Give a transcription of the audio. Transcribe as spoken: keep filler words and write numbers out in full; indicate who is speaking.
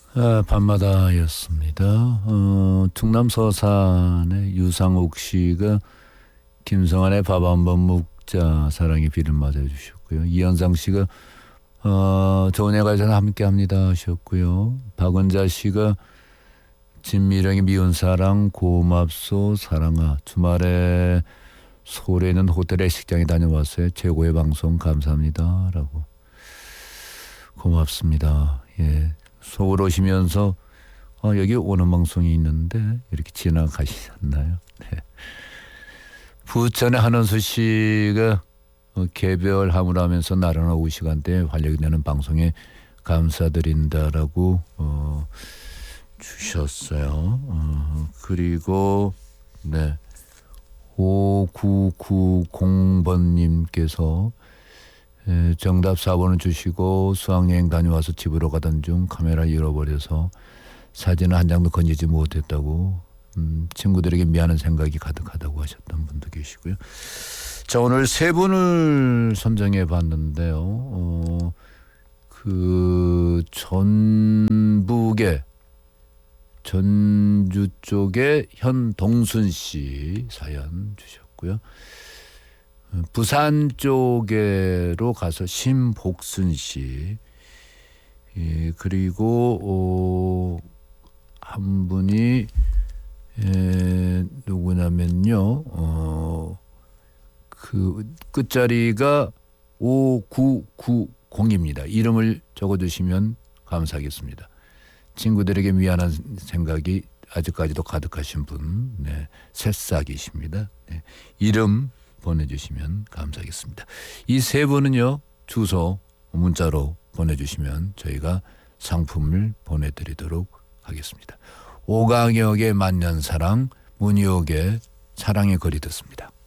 Speaker 1: 아, 밤마다였습니다. 어, 충남 서산의 유상욱 씨가 김성환의 밥 한 번 묵자 사랑의 비를 맞아주셨고요. 이현상 씨가 어, 좋은 애가에서 함께합니다 하셨고요. 박은자 씨가 진미령의 미운 사랑 고맙소 사랑아 주말에 서울에 있는 호텔에 식장에 다녀왔어요. 최고의 방송 감사합니다 라고. 고맙습니다. 예. 서울 오시면서 어, 여기 오는 방송이 있는데 이렇게 지나가시셨나요? 네. 부천의 한원수 씨가 어, 개별함을 하면서 나른한 오후 시간대에 활력이 되는 방송에 감사드린다라고 어, 주셨어요. 어, 그리고 네 오구구공 번님께서 정답 사 번을 주시고 수학여행 다녀와서 집으로 가던 중 카메라 잃어버려서 사진을 한 장도 건지지 못했다고 음, 친구들에게 미안한 생각이 가득하다고 하셨던 분도 계시고요. 자, 오늘 세 분을 선정해 봤는데요. 어, 그 전북의 전주 쪽에 현동순 씨 사연 주셨고요. 부산 쪽으로 가서 심복순 씨, 예, 그리고 어, 한 분이 에, 누구냐면요, 어, 그 끝자리가 오구구공입니다. 이름을 적어주시면 감사하겠습니다. 친구들에게 미안한 생각이 아직까지도 가득하신 분, 네, 새싹이십니다. 네, 이름 보내주시면 감사하겠습니다. 이 세 분은요, 주소 문자로 보내주시면 저희가 상품을 보내드리도록 하겠습니다. 오강혁의 만년사랑, 문희옥의 사랑의 거리 듣습니다.